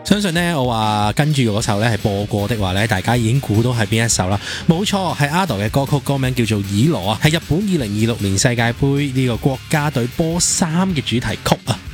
相信呢，我話跟住嗰首呢係播過的話呢，大家已經估到係邊一首啦。冇錯，係 Ado 嘅歌曲，歌名叫做《以羅》啊，係日本2026年世界盃呢個國家隊波衫嘅主題曲啊。